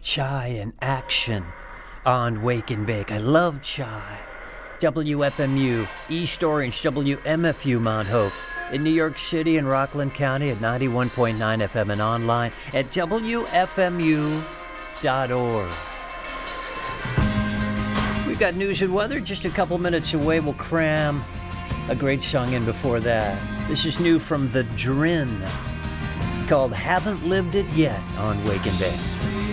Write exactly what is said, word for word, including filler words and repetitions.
Chai in action on Wake and Bake. I love Chai. W F M U, East Orange, W M F U Mount Hope. In New York City and Rockland County at ninety-one point nine F M and online at W F M U dot org. We've got news and weather just a couple minutes away. We'll cram a great song in before that. This is new from the Drin, called Haven't Lived It Yet on Wake and Bake.